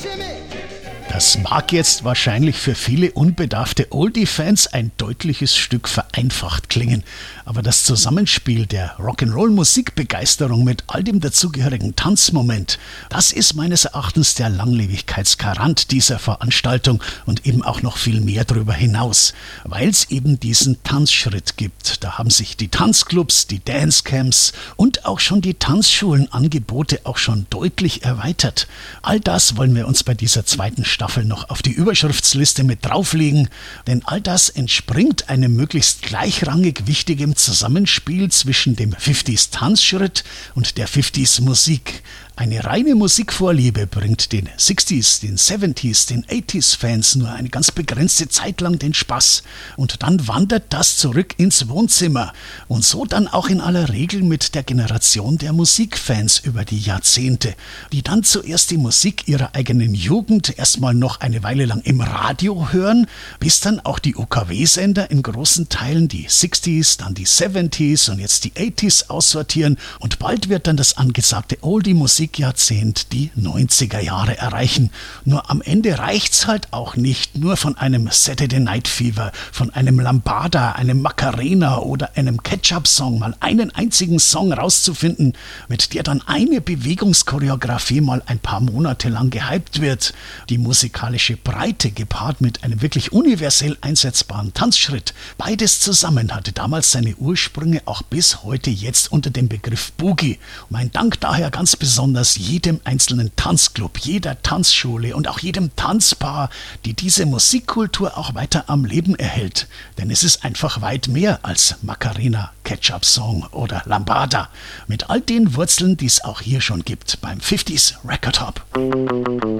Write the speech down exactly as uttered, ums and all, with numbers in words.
Das mag jetzt wahrscheinlich für viele unbedarfte Oldie-Fans ein deutliches Stück vereinfacht klingen, aber das Zusammenspiel der Rock'n'Roll-Musikbegeisterung mit all dem dazugehörigen Tanzmoment, das ist meines Erachtens der Langlebigkeitsgarant dieser Veranstaltung und eben auch noch viel mehr darüber hinaus, weil es eben diesen Tanzschritt gibt. Da haben sich die Tanzclubs, die Dancecamps und auch schon die Tanzschulenangebote auch schon deutlich erweitert. All das wollen wir uns bei dieser zweiten Staffel noch auf die Überschriftsliste mit drauflegen, denn all das entspringt einem möglichst gleichrangig wichtigen Zusammenspiel zwischen dem fünfziger Tanzschritt und der fünfziger Musik. Eine reine Musikvorliebe bringt den sechziger, den siebziger, den achtziger Fans nur eine ganz begrenzte Zeit lang den Spaß. Und dann wandert das zurück ins Wohnzimmer. Und so dann auch in aller Regel mit der Generation der Musikfans über die Jahrzehnte, die dann zuerst die Musik ihrer eigenen Jugend erstmal noch eine Weile lang im Radio hören, bis dann auch die U K W-Sender in großen Teilen die sechziger, dann die siebziger und jetzt die achtziger aussortieren. Und bald wird dann das angesagte Oldie-Musik Jahrzehnt die neunziger Jahre erreichen. Nur am Ende reicht's halt auch nicht nur von einem Saturday Night Fever, von einem Lambada, einem Macarena oder einem Ketchup-Song mal einen einzigen Song rauszufinden, mit der dann eine Bewegungschoreografie mal ein paar Monate lang gehypt wird. Die musikalische Breite gepaart mit einem wirklich universell einsetzbaren Tanzschritt, beides zusammen hatte damals seine Ursprünge auch bis heute jetzt unter dem Begriff Boogie. Mein Dank daher ganz besonders jedem einzelnen Tanzclub, jeder Tanzschule und auch jedem Tanzpaar, die diese Musikkultur auch weiter am Leben erhält. Denn es ist einfach weit mehr als Macarena, Ketchup-Song oder Lambada. Mit all den Wurzeln, die es auch hier schon gibt beim fünfziger Record Hop.